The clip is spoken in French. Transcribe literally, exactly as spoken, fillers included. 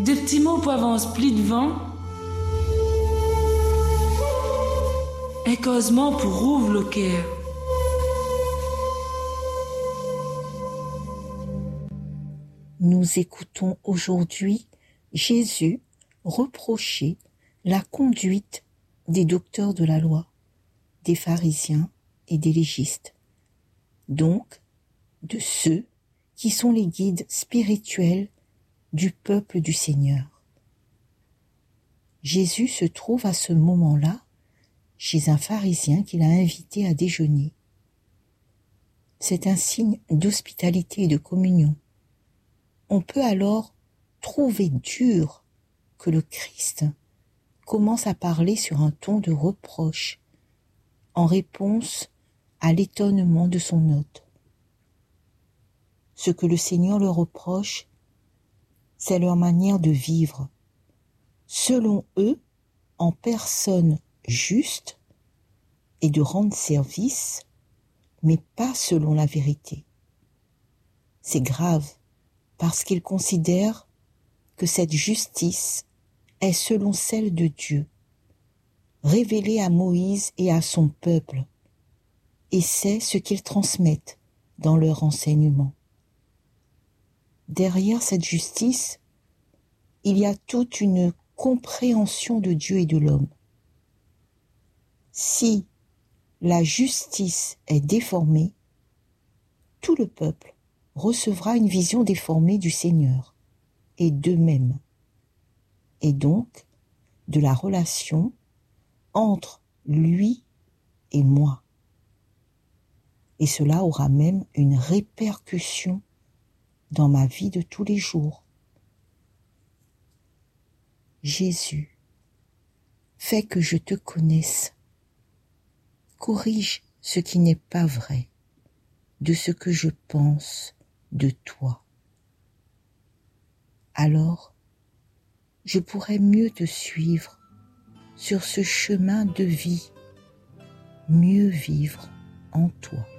des petits mots pour avance pli devant, et causement pour rouvre le cœur. Nous écoutons aujourd'hui Jésus reprocher la conduite des docteurs de la loi, des pharisiens et des légistes, donc de ceux qui sont les guides spirituels du peuple du Seigneur. Jésus se trouve à ce moment-là chez un pharisien qu'il a invité à déjeuner. C'est un signe d'hospitalité et de communion. On peut alors trouver dur que le Christ commence à parler sur un ton de reproche en réponse à l'étonnement de son hôte. Ce que le Seigneur leur reproche, c'est leur manière de vivre, selon eux, en personne juste, et de rendre service, mais pas selon la vérité. C'est grave, parce qu'ils considèrent que cette justice est selon celle de Dieu, révélée à Moïse et à son peuple, et c'est ce qu'ils transmettent dans leur enseignement. Derrière cette justice, il y a toute une compréhension de Dieu et de l'homme. Si la justice est déformée, tout le peuple recevra une vision déformée du Seigneur et d'eux-mêmes, et donc de la relation entre lui et moi. Et cela aura même une répercussion dans ma vie de tous les jours. Jésus, fais que je te connaisse. Corrige ce qui n'est pas vrai de ce que je pense de toi. Alors, je pourrai mieux te suivre sur ce chemin de vie, mieux vivre en toi.